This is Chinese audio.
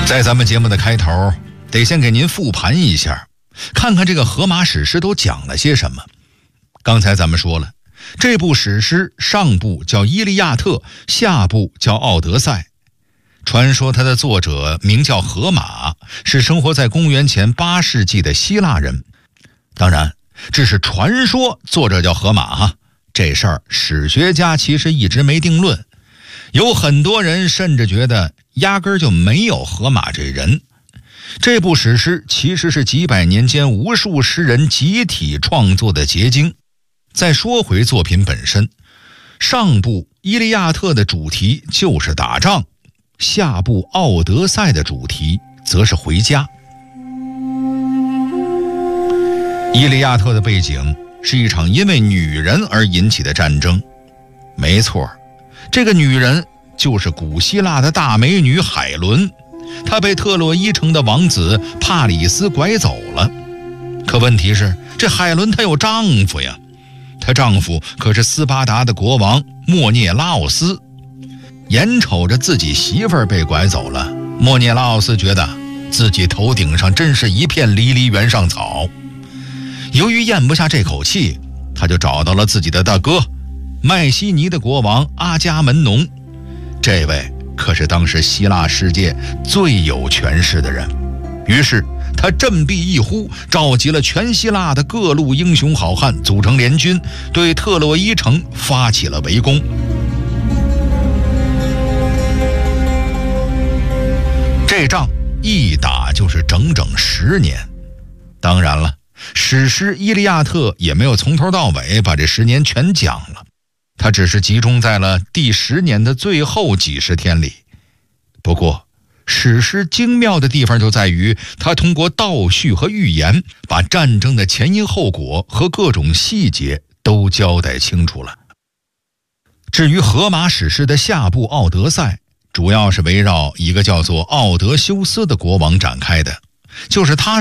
在咱们节目的开头，得先给您复盘一下，看看这个荷马史诗都讲了些什么。刚才咱们说了，这部史诗上部叫《伊利亚特》，下部叫《奥德赛》。传说它的作者名叫荷马，是生活在公元前8世纪的希腊人。当然，这是传说作者叫荷马哈，这事儿史学家其实一直没定论。有很多人甚至觉得压根儿就没有荷马这人。这部史诗其实是几百年间无数诗人集体创作的结晶。再说回作品本身，上部《伊利亚特》的主题就是打仗，下部《奥德赛》的主题则是回家。伊利亚特的背景是一场因为女人而引起的战争。没错，这个女人就是古希腊的大美女海伦，她被特洛伊城的王子帕里斯拐走了。可问题是，这海伦她有丈夫呀，她丈夫可是斯巴达的国王莫涅拉奥斯。眼瞅着自己媳妇儿被拐走了，莫涅拉奥斯觉得自己头顶上真是一片离离原上草。由于咽不下这口气，他就找到了自己的大哥麦西尼的国王阿伽门农。这位可是当时希腊世界最有权势的人。于是他振臂一呼，召集了全希腊的各路英雄好汉，组成联军，对特洛伊城发起了围攻。这仗一打就是整整10年。当然了，史诗《伊利亚特》也没有从头到尾把这10年全讲了，它只是集中在了第10年的最后几十天里。不过史诗精妙的地方就在于，它通过倒叙和寓言，把战争的前因后果和各种细节都交代清楚了。至于荷马史诗的下部《奥德赛》，主要是围绕一个叫做奥德修斯的国王展开的，就是他